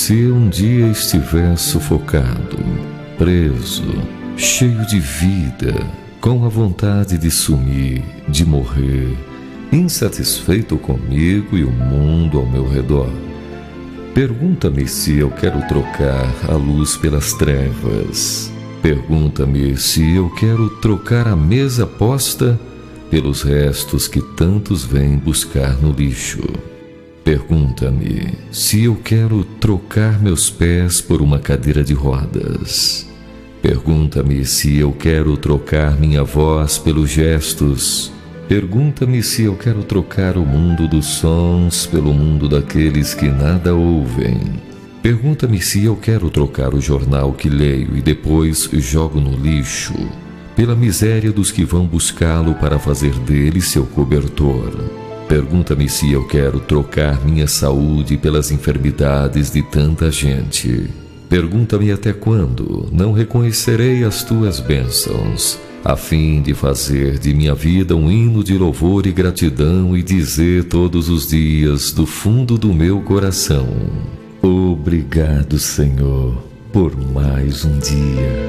Se um dia estiver sufocado, preso, cheio de vida, com a vontade de sumir, de morrer, insatisfeito comigo e o mundo ao meu redor, pergunta-me se eu quero trocar a luz pelas trevas. Pergunta-me se eu quero trocar a mesa posta pelos restos que tantos vêm buscar no lixo. Pergunta-me se eu quero trocar meus pés por uma cadeira de rodas. Pergunta-me se eu quero trocar minha voz pelos gestos. Pergunta-me se eu quero trocar o mundo dos sons pelo mundo daqueles que nada ouvem. Pergunta-me se eu quero trocar o jornal que leio e depois jogo no lixo pela miséria dos que vão buscá-lo para fazer dele seu cobertor. Pergunta-me se eu quero trocar minha saúde pelas enfermidades de tanta gente. Pergunta-me até quando não reconhecerei as tuas bênçãos, a fim de fazer de minha vida um hino de louvor e gratidão e dizer todos os dias do fundo do meu coração: obrigado, Senhor, por mais um dia.